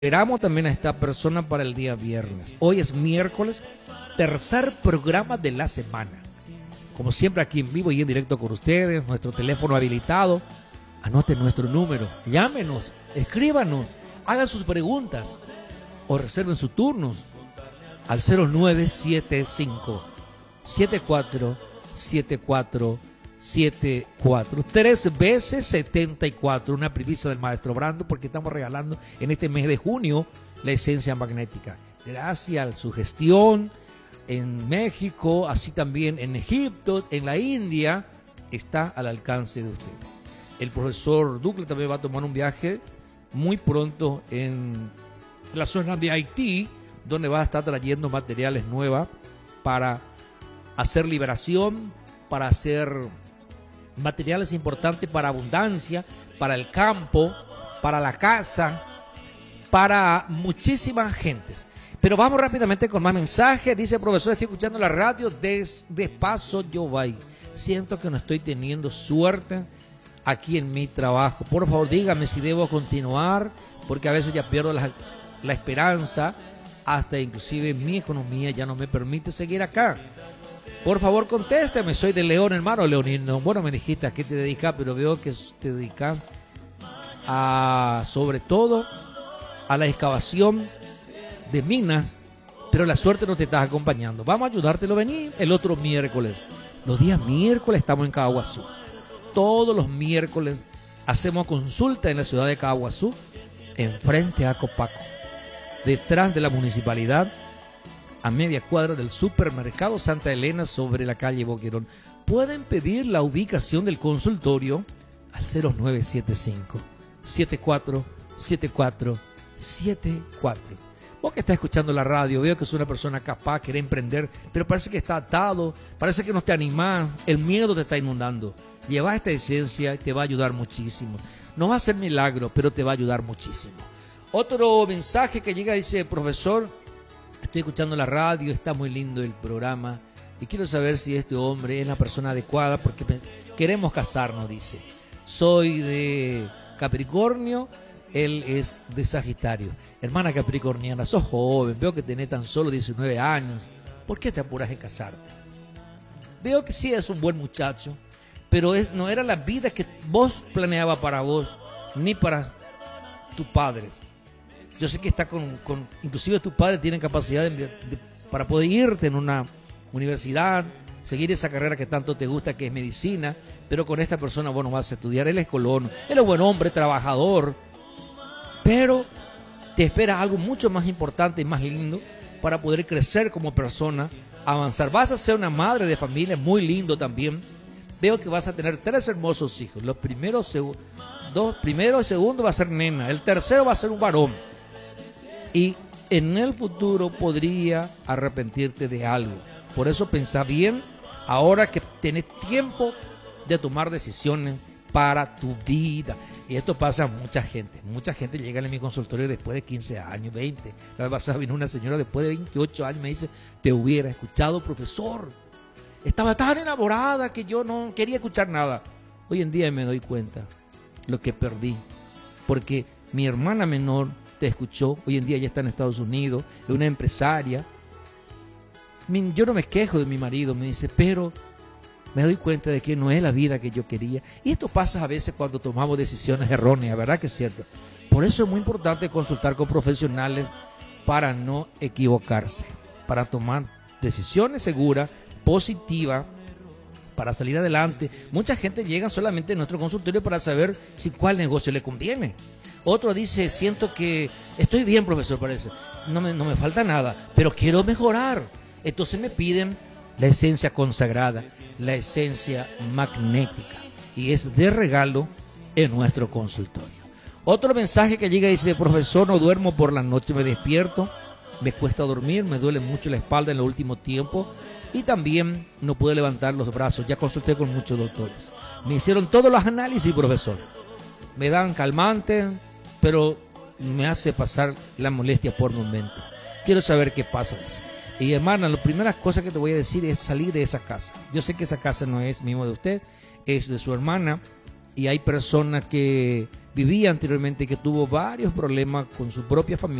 Esperamos también a esta persona para el día viernes. Hoy es miércoles, tercer programa de la semana. Como siempre aquí en vivo y en directo con ustedes, nuestro teléfono habilitado. Anoten nuestro número, llámenos, escríbanos, hagan sus preguntas o reserven su turno al 0975 747474 3 veces 74, una primicia del maestro Brando, porque estamos regalando en este mes de junio la esencia magnética. Gracias a su gestión en México, así también en Egipto, en la India, está al alcance de usted. El profesor Ducle también va a tomar un viaje muy pronto en la zona de Haití, donde va a estar trayendo materiales nuevos para hacer liberación, para hacer materiales importantes para abundancia, para el campo, para la casa, para muchísimas gentes. Pero vamos rápidamente con más mensajes. Dice el profesor, estoy escuchando la radio desde Paso Yobay. Siento que no estoy teniendo suerte aquí en mi trabajo. Por favor, dígame si debo continuar, porque a veces ya pierdo la esperanza, hasta inclusive mi economía ya no me permite seguir acá. Por favor, contésteme. Soy de León, hermano Leonino. Bueno, me dijiste a qué te dedicas, pero veo que te dedicas sobre todo a la excavación de minas, pero la suerte no te está acompañando. Vamos a ayudártelo, venir el otro miércoles. Los días miércoles estamos en Caguazú. Todos los miércoles hacemos consulta en la ciudad de Caguazú, enfrente a Copaco, detrás de la municipalidad, a media cuadra del supermercado Santa Elena, sobre la calle Boquerón. Pueden pedir la ubicación del consultorio al 0975 747474. Vos que estás escuchando la radio, veo que es una persona capaz, quiere emprender, pero parece que está atado, parece que no te animás, el miedo te está inundando. Lleva esta esencia y te va a ayudar muchísimo. No va a ser milagro, pero te va a ayudar muchísimo. Otro mensaje que llega, dice: profesor, estoy escuchando la radio, está muy lindo el programa y quiero saber si este hombre es la persona adecuada porque queremos casarnos, dice. Soy de Capricornio, él es de Sagitario. Hermana capricorniana, sos joven, veo que tenés tan solo 19 años. ¿Por qué te apuras en casarte? Veo que sí es un buen muchacho, pero no era la vida que vos planeabas para vos, ni para tu padre. Yo sé que está inclusive tus padres tienen capacidad para poder irte en una universidad, seguir esa carrera que tanto te gusta, que es medicina, pero con esta persona vos no vas a estudiar. Él es colono, él es buen hombre, trabajador, pero te espera algo mucho más importante y más lindo para poder crecer como persona, avanzar. Vas a ser una madre de familia, muy lindo también. Veo que vas a tener 3 hermosos hijos. Los primeros y segundo va a ser nena, el tercero va a ser un varón. Y en el futuro podría arrepentirte de algo. Por eso pensá bien ahora que tenés tiempo de tomar decisiones para tu vida. Y esto pasa a mucha gente. Mucha gente llega a mi consultorio después de 15 años, 20. La vez pasada vino una señora después de 28 años y me dice: te hubiera escuchado, profesor. Estaba tan enamorada que yo no quería escuchar nada. Hoy en día me doy cuenta lo que perdí. Porque mi hermana menor te escuchó, hoy en día ya está en Estados Unidos, es una empresaria. Yo no me quejo de mi marido, me dice, pero me doy cuenta de que no es la vida que yo quería. Y esto pasa a veces cuando tomamos decisiones erróneas, ¿verdad que es cierto? Por eso es muy importante consultar con profesionales para no equivocarse, para tomar decisiones seguras, positivas, para salir adelante. Mucha gente llega solamente a nuestro consultorio para saber si cuál negocio le conviene. Otro dice, siento que estoy bien, profesor, parece. No me falta nada, pero quiero mejorar. Entonces me piden la esencia consagrada, la esencia magnética. Y es de regalo en nuestro consultorio. Otro mensaje que llega dice, profesor, no duermo por la noche, me despierto, me cuesta dormir, me duele mucho la espalda en el último tiempo y también no puedo levantar los brazos. Ya consulté con muchos doctores. Me hicieron todos los análisis, profesor. Me dan calmantes, pero me hace pasar la molestia por momento. Quiero saber qué pasa. Y hermana, la primera cosa que te voy a decir es salir de esa casa. Yo sé que esa casa no es mismo de usted, es de su hermana. y hay personas que vivía anteriormente que tuvo varios problemas con su propia familia.